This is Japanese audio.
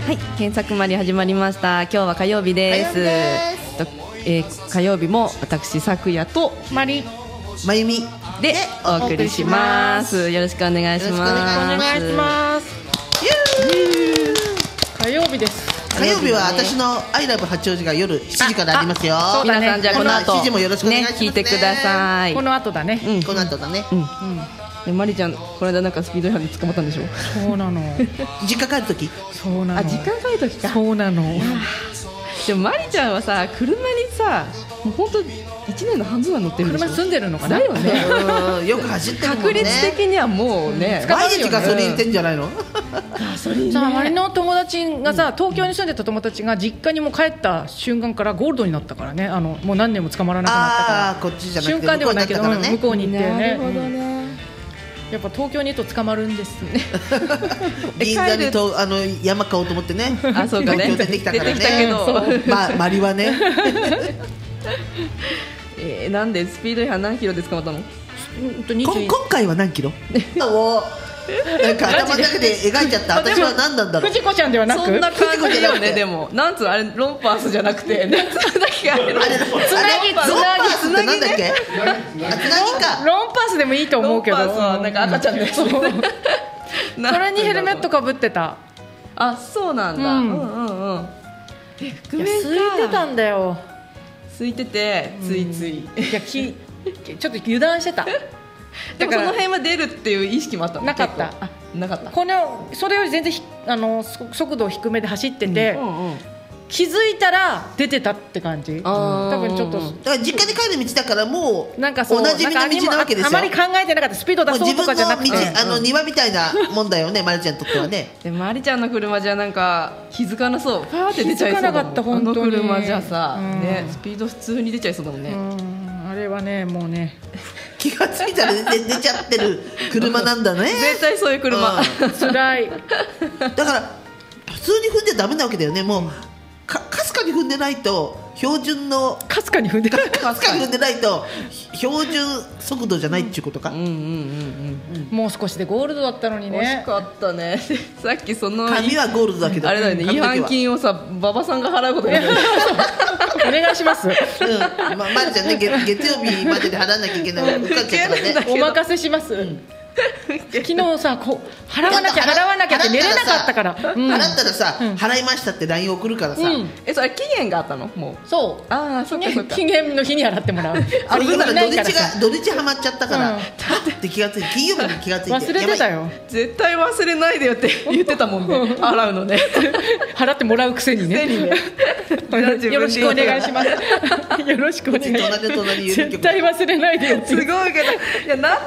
はい、検索マリ始まりました。今日は火曜日です。火曜日も私昨夜とまゆみでお送りします。よろしくお願いします。 お願いします。火曜日です。 火曜日は私のアイラブ八王子が夜7時からありますよ。 そうだね。皆さんじゃあこの後 7時もよろしくお願いしますね。 聞いてください。 この後だね。 この後だね。 マリちゃん、この間なんかスピード違反で捕まったんでしょ。 そうなの。 実家帰るとき。 そうなの。 実家帰るときか。 そうなの。 でもマリちゃんはさ、車にさ、もう本当1年の半分は乗ってるでしょ。 車住んでるのかな。 だよね。 よく走ってるもんね。 確率的にはもうね、 毎日ガソリンってんじゃないの。 ガソリンね。 さあ、マリの友達がさ、東京に住んでた友達が実家にも帰った瞬間からゴールドになったからね。もう何年も捕まらなくなったから。 こっちじゃなくて瞬間ではないけど、向こうに行ってね。 なるほどね。 やっぱ東京にいると捕まるんですね。 銀座にと山買おうと思ってね。 あ、そうかね。 東京出てきたからね。 出てきたけど、 マリはね。 なんでスピード違反何キロで捕まったの？ 今回は何キロ？なんか頭の中で描いちゃった。私は何なんだろう。 藤子ちゃんではなく、 そんな感じよね。でもなんつうあれロンパースじゃなくて、なんつうだっけあれ。 ロンパースってなんだっけ？つなぎか。 ロンパースでもいいと思うけど。 ロンパースはなんか赤ちゃんです。 それにヘルメットかぶってた。 あ、そうなんだ。 空いてたんだよ。 空いててついつい。 いやちょっと油断してた。 でもその辺は出るっていう意識もあったの？ なかった。 なかった。 それより全然速度低めで走ってて、気づいたら出てたって感じ。多分ちょっと。 だから実家に帰る道だからもうなんかおなじみの道なわけですよ。 あまり考えてなかった。スピード出そうとかじゃなくて、 自分の道庭みたいなもんだよね。マリちゃんにとってはね。 でマリちゃんの車じゃなんか気づかなそう。パーって出ちゃいそうだもん。 気づかなかった本当に。 車じゃさ、ね、スピード普通に出ちゃいそうだもんね。 あれはね、もうね。 気がついたら出ちゃってる車なんだね。 絶対そういう車。 辛い。 だから普通に踏んじゃダメなわけだよね。もうかすかに踏んでないと標準のかすかに踏んでないと標準速度じゃないっていうことか。 もう少しでゴールドだったのにね。 惜しかったね。さっきその髪はゴールドだけどあれだよね、違反金をさ馬場さんが払うことになる。 お願いします。 マリちゃんね、月曜日までで払わなきゃいけない。うっかっちゃったからね。 お任せします。昨日さ、払わなきゃって寝れなかったから。 払ったらさ、払いましたって LINE 送るからさ。 それ期限があったの？もう。 そう。 ああ、そっかそっか。 期限の日に払ってもらう。 あ、だから土日ハマっちゃったから。って気がついて、金曜日に気がついて。 忘れてたよ。 絶対忘れないでよって言ってたもんね。払うのね。 払ってもらうくせにね。よろしくお願いします。よろしくお願いします。絶対忘れないでよ。 すごいけど、いや